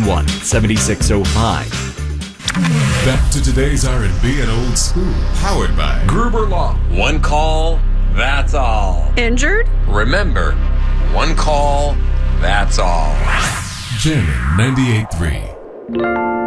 871-7605. Back to today's R&B and old school, powered by Gruber Law. One call, that's all. Injured? Remember, one call, that's all. Jamming 98.3.